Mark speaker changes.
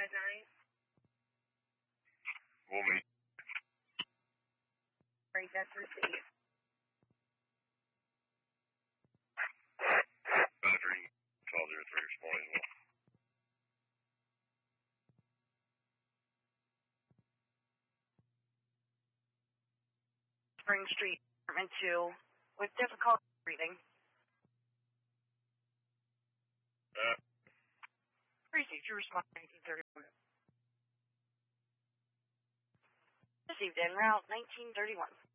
Speaker 1: We'll meet.
Speaker 2: Great, that's received.
Speaker 1: Boundary 1203 responding as well.
Speaker 2: Spring Street, apartment 2, with difficulty breathing. Received, you respond 1931. Received en route 1931.